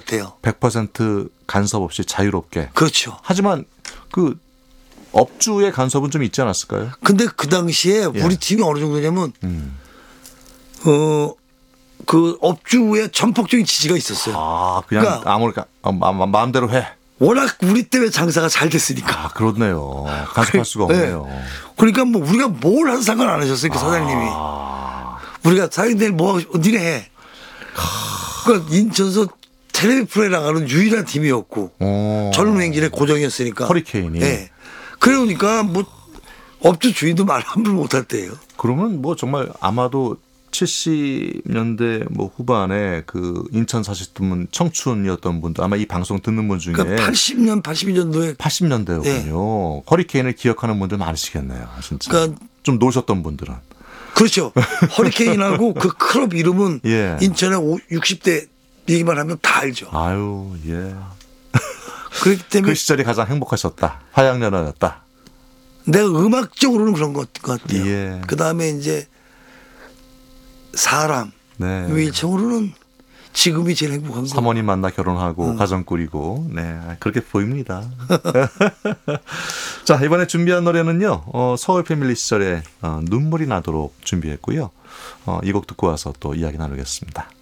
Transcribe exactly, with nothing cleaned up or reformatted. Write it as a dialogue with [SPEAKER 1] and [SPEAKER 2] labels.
[SPEAKER 1] 같아요.
[SPEAKER 2] 백 퍼센트 간섭 없이 자유롭게.
[SPEAKER 1] 그렇죠.
[SPEAKER 2] 하지만 그 업주의 간섭은 좀 있지 않았을까요?
[SPEAKER 1] 근데 그 당시에
[SPEAKER 2] 예.
[SPEAKER 1] 우리 팀이 어느 정도냐면
[SPEAKER 2] 음.
[SPEAKER 1] 어, 그 업주의 전폭적인 지지가 있었어요.
[SPEAKER 2] 아, 그냥
[SPEAKER 1] 그러니까
[SPEAKER 2] 아무렇게 아, 마, 마, 마음대로 해.
[SPEAKER 1] 워낙 우리 때문에 장사가 잘 됐으니까.
[SPEAKER 2] 아, 그렇네요. 간섭할 수가 없네요.
[SPEAKER 1] 네. 그러니까 뭐 우리가 뭘 한 상관 안 하셨어요. 그 사장님이.
[SPEAKER 2] 아,
[SPEAKER 1] 우리가 사장님 뭐 하고 싶- 니네 해. 그러니까 인천서 텔레비 프로에 나가는 유일한 팀이었고
[SPEAKER 2] 오.
[SPEAKER 1] 젊은 행진의 고정이었으니까.
[SPEAKER 2] 허리케인이.
[SPEAKER 1] 네. 그러니까 뭐 업주 주인도 말 함부로 못할 때예요.
[SPEAKER 2] 그러면 뭐 정말 아마도 칠십 년대 뭐 후반에 그 인천 사시던 청춘이었던 분들 아마 이 방송 듣는 분 중에
[SPEAKER 1] 그러니까 팔십 년, 팔십이 년도에
[SPEAKER 2] 팔십 년대였군요. 허리케인을 기억하는 분들 많으시겠네요. 진짜.
[SPEAKER 1] 그러니까
[SPEAKER 2] 좀 노셨던 분들은.
[SPEAKER 1] 그렇죠. 허리케인하고 그 클럽 이름은
[SPEAKER 2] 예.
[SPEAKER 1] 인천의 육십 대 얘기만 하면 다 알죠.
[SPEAKER 2] 아유, 예.
[SPEAKER 1] 그렇기 때문에
[SPEAKER 2] 그 시절이 가장 행복하셨다. 화양연화였다.
[SPEAKER 1] 내가 음악적으로는 그런 것 같아요.
[SPEAKER 2] 예.
[SPEAKER 1] 그 다음에 이제 사람,
[SPEAKER 2] 네.
[SPEAKER 1] 일청으로는 지금이 제일 행복한 거.
[SPEAKER 2] 사모님 만나 결혼하고
[SPEAKER 1] 어.
[SPEAKER 2] 가정 꾸리고 네 그렇게 보입니다. 자 이번에 준비한 노래는요 어, 서울 패밀리 시절에 어, 눈물이 나도록 준비했고요. 어, 이 곡 듣고 와서 또 이야기 나누겠습니다.